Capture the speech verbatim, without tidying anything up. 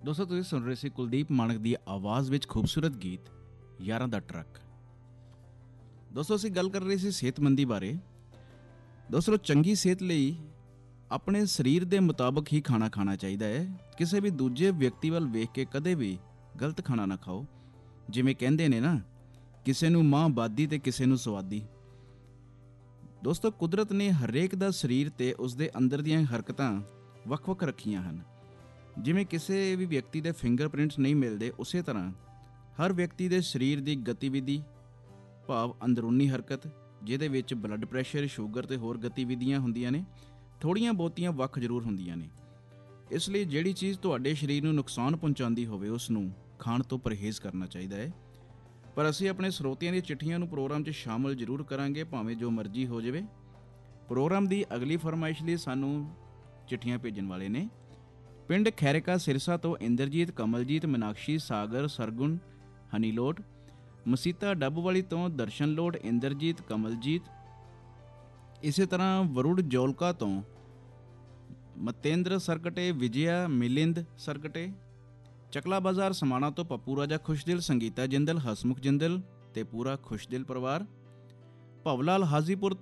ਦੋਸਤੋ ਤੁਸੀਂ ਸੁਣ ਰਹੇ ਸੀ ਕੁਲਦੀਪ ਮਾਣਕ ਦੀ ਆਵਾਜ਼ ਵਿੱਚ ਖੂਬਸੂਰਤ ਗੀਤ ਯਾਰਾਂ ਦਾ ਟਰੱਕ। ਦੋਸਤੋ ਅਸੀਂ ਗੱਲ ਕਰ ਰਹੇ ਸੀ ਸਿਹਤਮੰਦੀ ਬਾਰੇ। ਦੋਸਤੋ ਚੰਗੀ ਸਿਹਤ ਲਈ ਆਪਣੇ ਸਰੀਰ ਦੇ ਮੁਤਾਬਕ ਹੀ ਖਾਣਾ ਖਾਣਾ ਚਾਹੀਦਾ ਹੈ। ਕਿਸੇ ਵੀ ਦੂਜੇ ਵਿਅਕਤੀ ਵੱਲ ਵੇਖ ਕੇ ਕਦੇ ਵੀ ਗਲਤ ਖਾਣਾ ਨਾ ਖਾਓ। ਜਿਵੇਂ ਕਹਿੰਦੇ ਨੇ ਨਾ, ਕਿਸੇ ਨੂੰ ਮਾਂ ਬਾਦੀ ਤੇ ਕਿਸੇ ਨੂੰ ਸਵਾਦੀ। ਦੋਸਤੋ ਕੁਦਰਤ ਨੇ ਹਰੇਕ ਦਾ ਸਰੀਰ ਤੇ ਉਸਦੇ ਅੰਦਰ ਦੀਆਂ ਹਰਕਤਾਂ ਵੱਖ-ਵੱਖ ਰੱਖੀਆਂ ਹਨ। ਜਿਵੇਂ ਕਿਸੇ ਵੀ ਵਿਅਕਤੀ ਦੇ ਫਿੰਗਰਪ੍ਰਿੰਟਸ ਨਹੀਂ ਮਿਲਦੇ, ਉਸੇ ਤਰ੍ਹਾਂ ਹਰ ਵਿਅਕਤੀ ਦੇ ਸਰੀਰ ਦੀ ਗਤੀਵਿਧੀ ਭਾਵ ਅੰਦਰੂਨੀ ਹਰਕਤ, ਜਿਹਦੇ ਵਿੱਚ ਬਲੱਡ ਪ੍ਰੈਸ਼ਰ, ਸ਼ੂਗਰ ਤੇ ਹੋਰ ਗਤੀਵਿਧੀਆਂ ਹੁੰਦੀਆਂ ਨੇ, ਥੋੜ੍ਹੀਆਂ ਬਹੁਤੀਆਂ ਵੱਖ ਜ਼ਰੂਰ ਹੁੰਦੀਆਂ ਨੇ। ਇਸ ਲਈ ਜਿਹੜੀ ਚੀਜ਼ ਤੁਹਾਡੇ ਸਰੀਰ ਨੂੰ ਨੁਕਸਾਨ ਪਹੁੰਚਾਉਂਦੀ ਹੋਵੇ ਉਸ ਨੂੰ ਖਾਣ ਤੋਂ ਪਰਹੇਜ਼ ਕਰਨਾ ਚਾਹੀਦਾ ਹੈ। ਪਰ ਅਸੀਂ ਆਪਣੇ ਸਰੋਤਿਆਂ ਦੀਆਂ ਚਿੱਠੀਆਂ ਨੂੰ ਪ੍ਰੋਗਰਾਮ 'ਚ ਸ਼ਾਮਲ ਜ਼ਰੂਰ ਕਰਾਂਗੇ, ਭਾਵੇਂ ਜੋ ਮਰਜ਼ੀ ਹੋ ਜਾਵੇ। ਪ੍ਰੋਗਰਾਮ ਦੀ ਅਗਲੀ ਫਰਮਾਇਸ਼ ਲਈ ਸਾਨੂੰ ਚਿੱਠੀਆਂ ਭੇਜਣ ਵਾਲੇ ਨੇ ਪਿੰਡ ਖੈਰਕਾ ਸਿਰਸਾ ਤੋਂ ਇੰਦਰਜੀਤ, ਕਮਲਜੀਤ, ਮੀਨਾਕਸ਼ੀ, ਸਾਗਰ, ਸਰਗੁਣ, ਹਨੀਲੋਟ। ਮਸੀਤਾ ਡੱਬਵਾਲੀ ਤੋਂ ਦਰਸ਼ਨਲੋਟ, ਇੰਦਰਜੀਤ, ਕਮਲਜੀਤ। ਇਸੇ ਤਰ੍ਹਾਂ ਵਰੁੜ ਜੌਲਕਾ ਤੋਂ ਮਤੇਂਦਰ ਸਰਕਟੇ, ਵਿਜਿਆ, ਮਿਲਿੰਦ ਸਰਕਟੇ। ਚਕਲਾ ਬਾਜ਼ਾਰ ਸਮਾਣਾ ਤੋਂ ਪੱਪੂ ਰਾਜਾ ਖੁਸ਼ਦਿਲ, ਸੰਗੀਤਾ ਜਿੰਦਲ, ਹਸਮੁਖ ਜਿੰਦਲ ਤੇ ਪੂਰਾ ਖੁਸ਼ਦਿਲ ਪਰਿਵਾਰ। ਭਵਲਾਲ ਹਾਜ਼ੀਪੁਰ